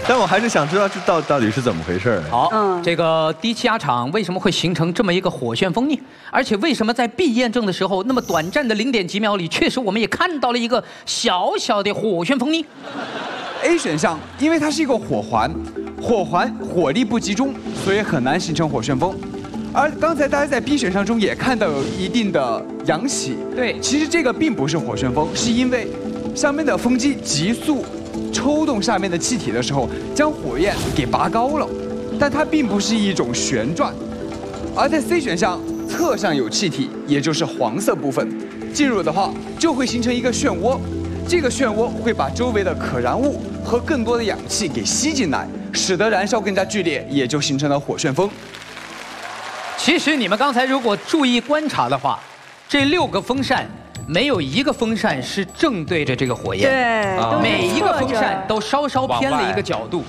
但我还是想知道这到底是怎么回事呢？ 好，这个低气压场为什么会形成这么一个火旋风呢？而且为什么在 B 验证的时候，那么短暂的0点几秒里，确实我们也看到了一个小小的火旋风呢？ A 选项，因为它是一个火环，火环火力不集中，所以很难形成火旋风。而刚才大家在 B 选项中也看到有一定的扬起， 对， 其实这个并不是火旋风，是因为上面的风机急速抽动下面的气体的时候，将火焰给拔高了，但它并不是一种旋转。而在 C 选项，侧向有气体，也就是黄色部分，进入的话就会形成一个漩涡。 这个漩涡会把周围的可燃物和更多的氧气给吸进来，使得燃烧更加剧烈，也就形成了火旋风。 其实你们刚才如果注意观察的话，这6个风扇没有一个风扇是正对着这个火焰， 对， 每一个风扇都稍稍偏了一个角度。